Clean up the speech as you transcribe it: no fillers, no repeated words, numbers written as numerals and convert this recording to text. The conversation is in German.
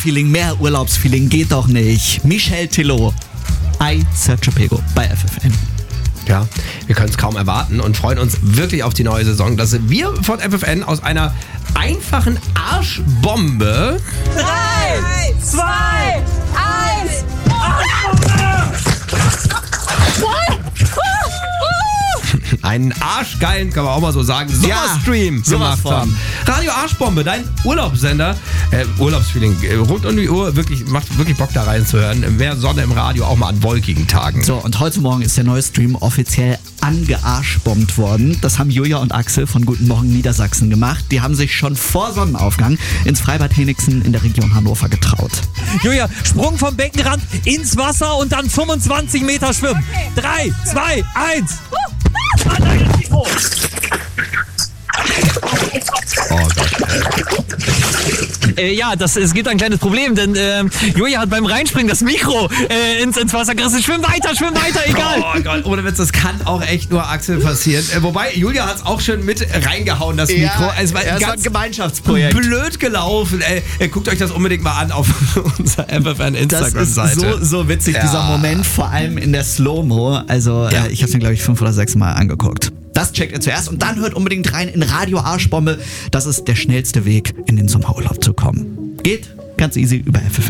Feeling, mehr Urlaubsfeeling geht doch nicht. Michel Tillot, I Sergio Pego bei FFN. Ja, wir können es kaum erwarten und freuen uns wirklich auf die neue Saison, dass wir von FFN aus einer einfachen Arschbombe 3, 2, 1. einen arschgeilen, kann man auch mal so sagen, Sommerstream gemacht haben. Radio Arschbombe, dein Urlaubssender, Urlaubsfeeling rund um die Uhr, macht wirklich Bock da reinzuhören. Mehr Sonne im Radio, auch mal an wolkigen Tagen. So, und heute Morgen ist der neue Stream offiziell angearschbombt worden. Das haben Julia und Axel von Guten Morgen Niedersachsen gemacht. Die haben sich schon vor Sonnenaufgang ins Freibad Henigsen in der Region Hannover getraut. Julia, Sprung vom Beckenrand ins Wasser und dann 25 Meter schwimmen. 3, 2, 1. Oh Gott. Es gibt ein kleines Problem, denn Julia hat beim Reinspringen das Mikro ins Wasser gerissen. Schwimm weiter, egal. Oh Gott, ohne Witz, das kann auch echt nur Axel passieren. Wobei, Julia hat es auch schön mit reingehauen, das Mikro. Es war ein Gemeinschaftsprojekt. Blöd gelaufen. Guckt euch das unbedingt mal an auf unserer FFN Instagram-Seite. Das ist so witzig, dieser Moment, vor allem in der Slow-Mo. Also ich habe es mir, glaube ich, 5 oder 6 Mal angeguckt. Das checkt ihr zuerst und dann hört unbedingt rein in Radio Arschbombe. Das ist der schnellste Weg, in den Sommerurlaub zu kommen. Geht ganz easy über FFN.